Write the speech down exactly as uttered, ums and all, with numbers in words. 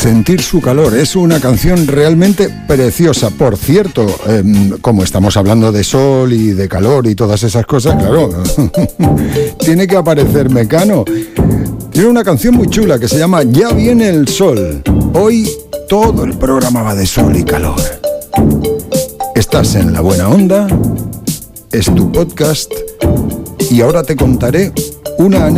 sentir su calor. Es una canción realmente preciosa. Por cierto, eh, como estamos hablando de sol y de calor y todas esas cosas, claro, tiene que aparecer Mecano. Tiene una canción muy chula que se llama Ya viene el sol. Hoy todo el programa va de sol y calor. Estás en La Buena Onda, es tu podcast y ahora te contaré una anécdota